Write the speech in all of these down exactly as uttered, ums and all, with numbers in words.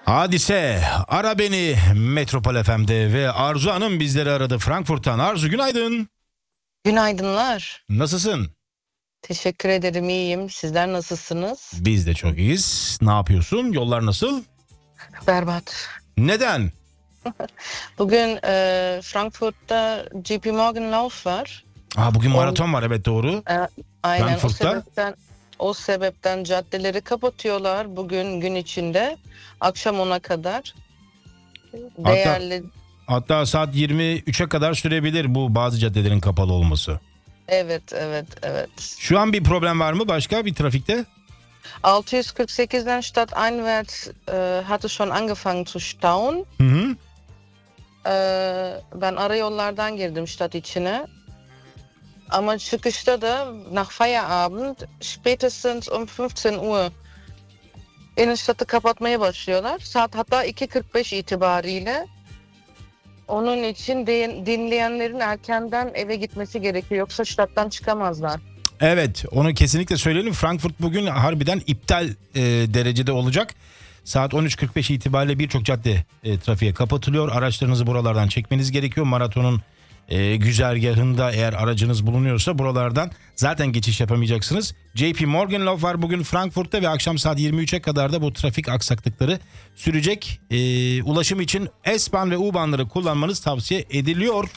Hadise ara beni Metropol F M'de ve Arzu Hanım bizleri aradı Frankfurt'tan. Arzu günaydın. Günaydınlar. Nasılsın? Teşekkür ederim, iyiyim. Sizler nasılsınız? Biz de çok iyiyiz. Ne yapıyorsun? Yollar nasıl? Berbat. Neden? Bugün e, Frankfurt'ta J P Morgan Lauf var. Aa, bugün maraton var, evet doğru. E, aynen o Frankfurt'ta. sebepten, o sebepten caddeleri kapatıyorlar bugün gün içinde. Akşam ona kadar. Hatta- Değerli, Hatta saat yirmi üçe kadar sürebilir bu bazı caddelerin kapalı olması. evet evet evet. Şu an bir problem var mı başka bir trafikte? altı yüz kırk sekizden stadteinwärts e, hatte schon angefangen zu stauen. Hı hı. Ee, ben ara yollardan girdim stat içine. Ama çıkışta da nach Feierabend spätestens um fünfzehn Uhr Innenstadt'ı kapatmaya başlıyorlar. Saat hatta iki kırk beş itibariyle. Onun için de, dinleyenlerin erkenden eve gitmesi gerekiyor. Yoksa stadttan çıkamazlar. Evet, onu kesinlikle söyleyelim. Frankfurt bugün harbiden iptal e, derecede olacak. Saat on üç kırk beş itibariyle birçok cadde e, trafiğe kapatılıyor. Araçlarınızı buralardan çekmeniz gerekiyor. Maratonun e, güzergahında eğer aracınız bulunuyorsa buralardan zaten geçiş yapamayacaksınız. J P Morgan Lauf var bugün Frankfurt'ta ve akşam saat yirmi üçe kadar da bu trafik aksaklıkları sürecek. E, ulaşım için S-Bahn ve U-Bahn'ları kullanmanız tavsiye ediliyor.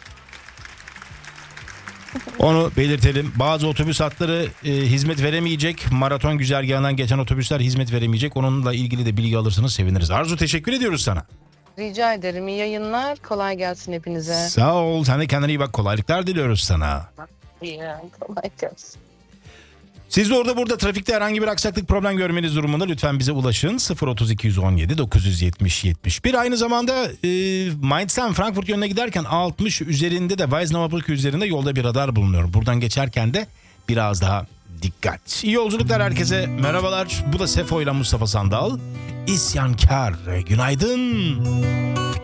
Onu belirtelim. Bazı otobüs hatları e, hizmet veremeyecek. Maraton güzergahından geçen otobüsler hizmet veremeyecek. Onunla ilgili de bilgi alırsanız seviniriz. Arzu, teşekkür ediyoruz sana. Rica ederim. İyi yayınlar. Kolay gelsin hepinize. Sağ ol. Sen de kendine iyi bak. Kolaylıklar diliyoruz sana. İyi, kolay gelsin. Siz de orada burada trafikte herhangi bir aksaklık, problem görmeniz durumunda lütfen bize ulaşın. sıfır otuz iki yüz on yedi dokuz yüz yetmiş yetmiş bir. Aynı zamanda e, Mainz'ten Frankfurt yönüne giderken A altmış üzerinde de Weiznauer Brücke üzerinde yolda bir radar bulunuyor. Buradan geçerken de biraz daha dikkat. İyi yolculuklar herkese. Merhabalar. Bu da Sefo ile Mustafa Sandal. İsyankar. Günaydın.